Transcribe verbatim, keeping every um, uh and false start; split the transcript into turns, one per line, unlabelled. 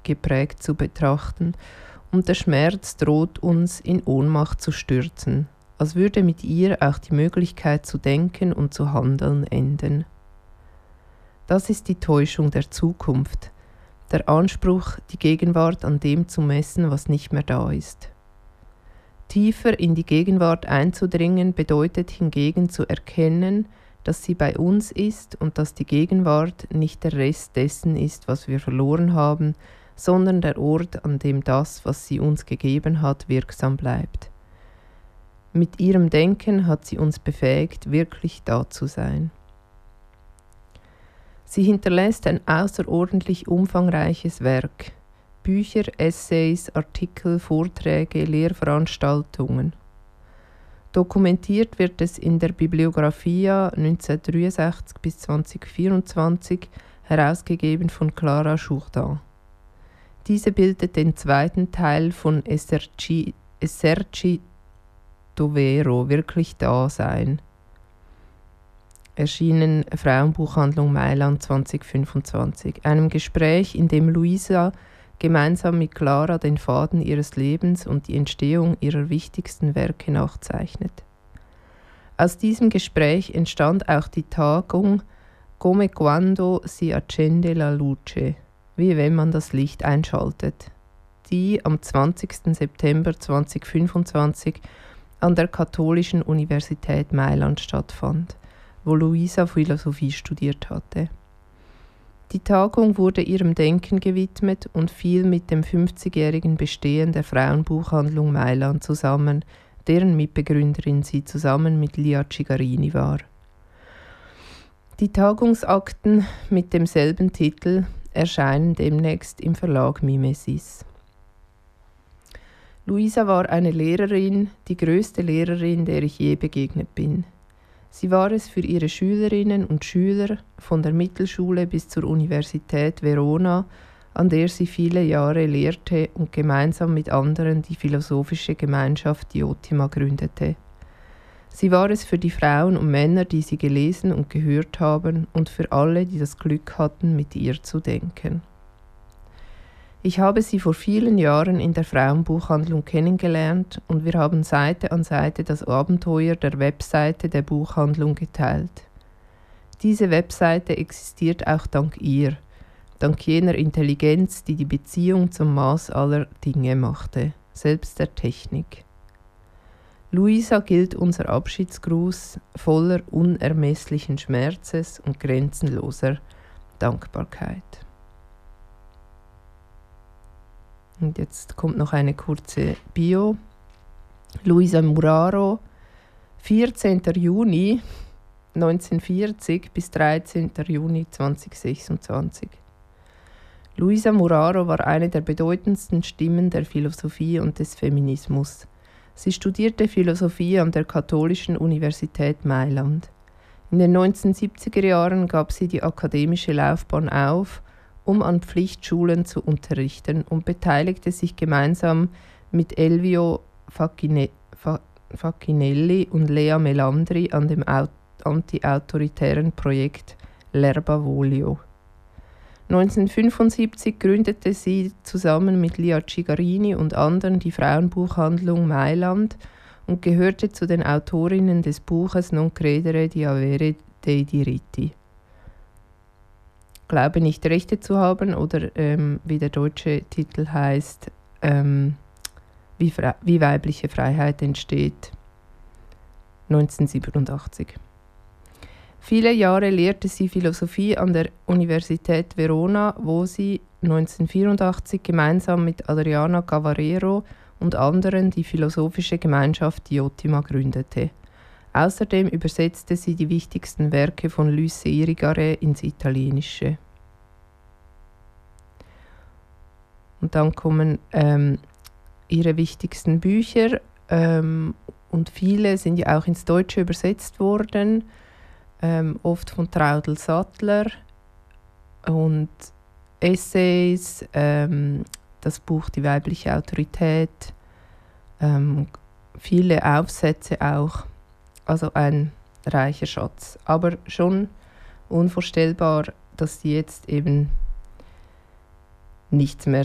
geprägt zu betrachten, und der Schmerz droht uns in Ohnmacht zu stürzen, als würde mit ihr auch die Möglichkeit zu denken und zu handeln enden. Das ist die Täuschung der Zukunft, der Anspruch, die Gegenwart an dem zu messen, was nicht mehr da ist. Tiefer in die Gegenwart einzudringen bedeutet hingegen zu erkennen, dass sie bei uns ist und dass die Gegenwart nicht der Rest dessen ist, was wir verloren haben, sondern der Ort, an dem das, was sie uns gegeben hat, wirksam bleibt. Mit ihrem Denken hat sie uns befähigt, wirklich da zu sein. Sie hinterlässt ein außerordentlich umfangreiches Werk: Bücher, Essays, Artikel, Vorträge, Lehrveranstaltungen. Dokumentiert wird es in der Bibliographia neunzehnhundertdreiundsechzig bis zweitausendvierundzwanzig, herausgegeben von Clara Jourdan. Diese bildet den zweiten Teil von Esserci, Esserci Dovero, wirklich da sein. Erschienen Frauenbuchhandlung Mailand zweitausendfünfundzwanzig. Einem Gespräch, in dem Luisa gemeinsam mit Clara den Faden ihres Lebens und die Entstehung ihrer wichtigsten Werke nachzeichnet. Aus diesem Gespräch entstand auch die Tagung Come quando si accende la luce, wie wenn man das Licht einschaltet, die am zwanzigsten September zweitausendfünfundzwanzig an der Katholischen Universität Mailand stattfand, wo Luisa Philosophie studiert hatte. Die Tagung wurde ihrem Denken gewidmet und fiel mit dem fünfzigjährigen Bestehen der Frauenbuchhandlung Mailand zusammen, deren Mitbegründerin sie zusammen mit Lia Cigarini war. Die Tagungsakten mit demselben Titel erscheinen demnächst im Verlag Mimesis. Luisa war eine Lehrerin, die größte Lehrerin, der ich je begegnet bin. Sie war es für ihre Schülerinnen und Schüler von der Mittelschule bis zur Universität Verona, an der sie viele Jahre lehrte und gemeinsam mit anderen die philosophische Gemeinschaft Diotima gründete. Sie war es für die Frauen und Männer, die sie gelesen und gehört haben, und für alle, die das Glück hatten, mit ihr zu denken. Ich habe sie vor vielen Jahren in der Frauenbuchhandlung kennengelernt und wir haben Seite an Seite das Abenteuer der Webseite der Buchhandlung geteilt. Diese Webseite existiert auch dank ihr, dank jener Intelligenz, die die Beziehung zum Maß aller Dinge machte, selbst der Technik. Luisa gilt unser Abschiedsgruß voller unermesslichen Schmerzes und grenzenloser Dankbarkeit. Und jetzt kommt noch eine kurze Bio. Luisa Muraro, vierzehnten Juni neunzehnhundertvierzig bis dreizehnten Juni zweitausendsechsundzwanzig. Luisa Muraro war eine der bedeutendsten Stimmen der Philosophie und des Feminismus. Sie studierte Philosophie an der Katholischen Universität Mailand. In den neunzehnhundertsiebziger Jahren gab sie die akademische Laufbahn auf, um an Pflichtschulen zu unterrichten, und beteiligte sich gemeinsam mit Elvio Facchine, Fa, Facchinelli und Lea Melandri an dem anti-autoritären Projekt L'Erba Voglio. neunzehnhundertfünfundsiebzig gründete sie zusammen mit Lia Cigarini und anderen die Frauenbuchhandlung Mailand und gehörte zu den Autorinnen des Buches Non credere di avere dei diritti. Glaube nicht Rechte zu haben, oder ähm, wie der deutsche Titel heißt, ähm, wie, Fre- wie weibliche Freiheit entsteht, neunzehnhundertsiebenundachtzig. Viele Jahre lehrte sie Philosophie an der Universität Verona, wo sie neunzehnhundertvierundachtzig gemeinsam mit Adriana Cavarero und anderen die philosophische Gemeinschaft Diotima gründete. Außerdem übersetzte sie die wichtigsten Werke von Luce Irigaray ins Italienische. Und dann kommen ähm, ihre wichtigsten Bücher, ähm, und viele sind ja auch ins Deutsche übersetzt worden. Ähm, oft von Traudl Sattler, und Essays, ähm, das Buch Die weibliche Autorität, ähm, viele Aufsätze auch, also ein reicher Schatz. Aber schon unvorstellbar, dass sie jetzt eben nichts mehr